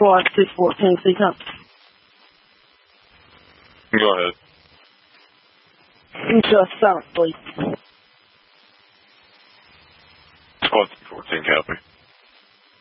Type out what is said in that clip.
Squad 214, please come. Go ahead. Just silent, please. Squad 214, copy.